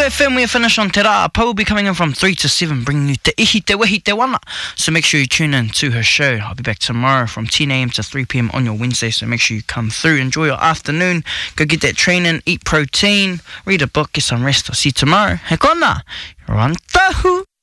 FM, we're finished on Te Rā. Pa will be coming in from 3 to 7, bringing you Te Ihi Te Wehi Te Wana. So make sure you tune in to her show. I'll be back tomorrow from 10 a.m. to 3 p.m. on your Wednesday, so make sure you come through. Enjoy your afternoon. Go get that training, eat protein, read a book, get some rest. I'll see you tomorrow. He kona, rantahu.